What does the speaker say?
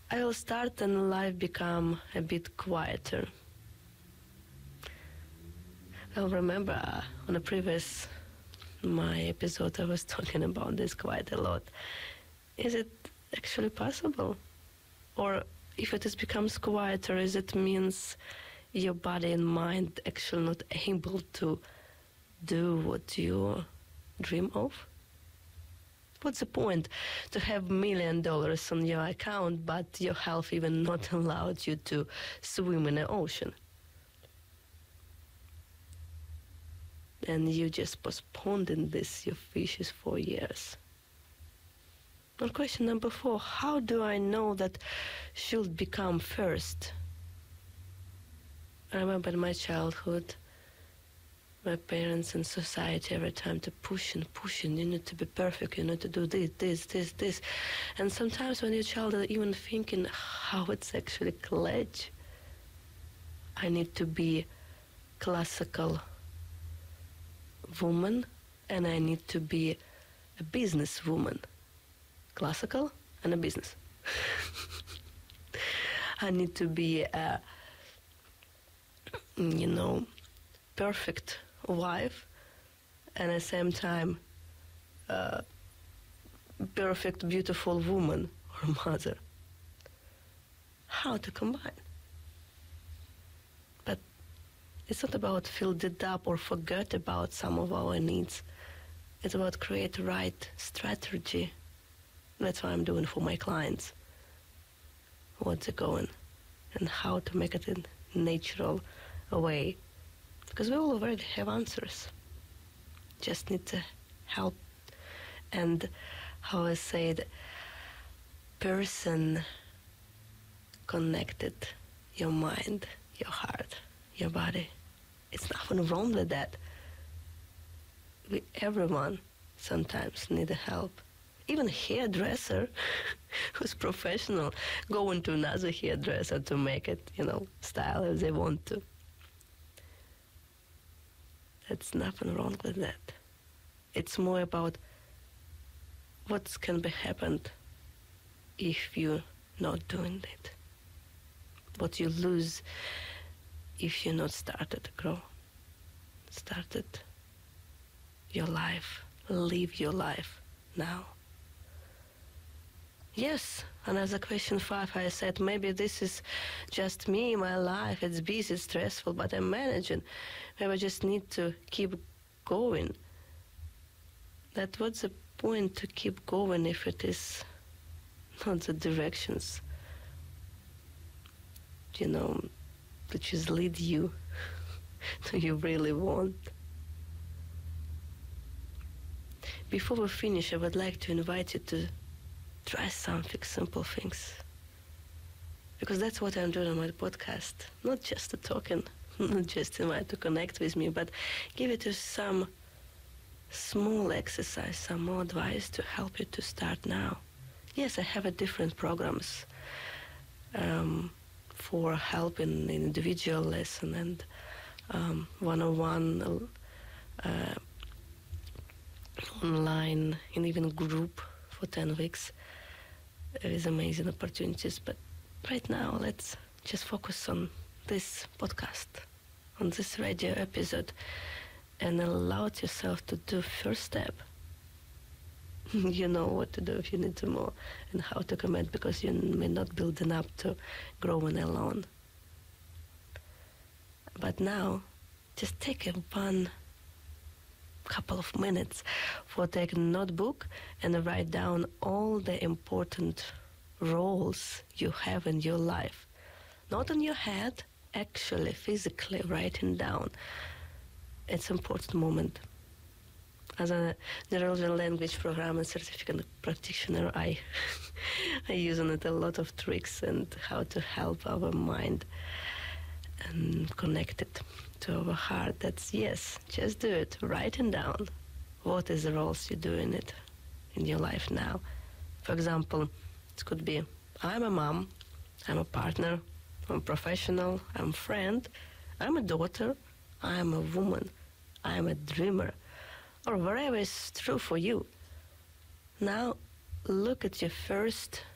I will start and life become a bit quieter. I'll remember on a previous my episode I was talking about this quite a lot. Is it actually possible? Or if it is becomes quieter, is it means your body and mind actually not able to do what you dream of? What's the point to have $1 million on your account, but your health even not allowed you to swim in the ocean? And you just postponed this, your wishes, for years. And question number 4, how do I know that should become first? I remember in my childhood, my parents and society every time to push and you need to be perfect, you need to do this. And sometimes when your child is even thinking how it's actually college, I need to be classical woman and I need to be a business woman. Classical and a business. I need to be a, perfect wife and at the same time perfect, beautiful woman or mother. How to combine? But it's not about fill it up or forget about some of our needs. It's about create the right strategy. That's what I'm doing for my clients. What's it going and how to make it in a natural way. Because we all already have answers. Just need to help. And how I said, person connected, your mind, your heart, your body. It's nothing wrong with that. Everyone sometimes need help. Even hairdresser who's professional going to another hairdresser to make it, style as they want to. There's nothing wrong with that. It's more about what can be happened if you're not doing it. What you lose if you're not started to grow. Started your life, live your life now. Yes, another question 5, I said maybe this is just me, my life, it's busy, it's stressful, but I'm managing. Maybe I just need to keep going. That what's the point to keep going if it is not the directions, that just lead you to you really want. Before we finish, I would like to invite you to try something, simple things. Because that's what I'm doing on my podcast. Not just to talking, not just invite to connect with me, but give it to some small exercise, some more advice to help you to start now. Yes, I have a different programs for helping individual lesson and one-on-one online and even group for 10 weeks. There is amazing opportunities, but right now let's just focus on this podcast, on this radio episode, and allow yourself to do first step. You know what to do if you need to more and how to commit, because you may not building up to growing alone. But now, just take one couple of minutes for take a notebook and write down all the important roles you have in your life. Not in your head, actually, physically writing down. It's an important moment. As a neurological language program and certificate practitioner, I use on it a lot of tricks and how to help our mind and connect it to our heart. That's yes, just do it. Writing down what is the roles you do in it in your life now. For example, it could be I'm a mom, I'm a partner, I'm a professional, I'm a friend, I'm a daughter, I'm a woman, I'm a dreamer, or whatever is true for you. Now look at your first